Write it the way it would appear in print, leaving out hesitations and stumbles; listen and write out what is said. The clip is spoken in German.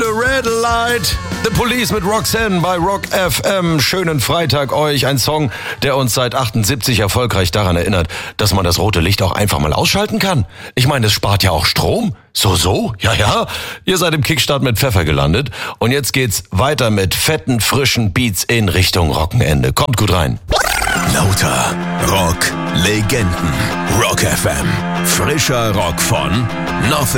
Red Light. The Police mit Roxanne bei Rock FM. Schönen Freitag euch. Ein Song, der uns seit 78 erfolgreich daran erinnert, dass man das rote Licht auch einfach mal ausschalten kann. Ich meine, es spart ja auch Strom. So? Ja. Ihr seid im Kickstart mit Pfeffer gelandet. Und jetzt geht's weiter mit fetten, frischen Beats in Richtung Rockenende. Kommt gut rein. Lauter Rock-Legenden. Rock FM. Frischer Rock von Nothing